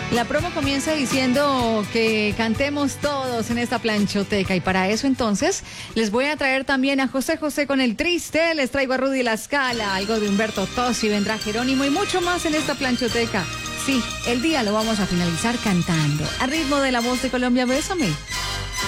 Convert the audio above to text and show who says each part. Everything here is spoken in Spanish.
Speaker 1: La promo comienza diciendo que cantemos todos en esta planchoteca y para eso entonces les voy a traer también a José José con el triste, les traigo a Rudy La Scala, algo de Humberto Tozzi, vendrá Jerónimo y mucho más en esta planchoteca. Sí, el día lo vamos a finalizar cantando, a ritmo de La Voz de Colombia, Bésame.